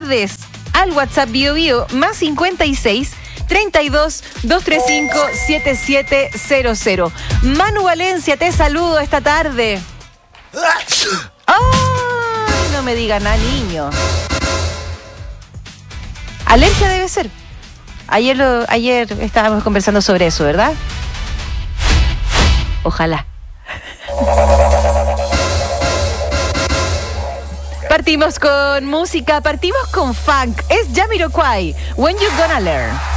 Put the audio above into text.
tardes al WhatsApp Bio Bio más 56 32 235 7700. Manu Valencia, te saludo esta tarde. ¡Ay! No me diga nada, niño. Alergia debe ser. Ayer estábamos conversando sobre eso, ¿verdad? Ojalá. Partimos con música, partimos con funk. Es Jamiroquai. When You Gonna Learn.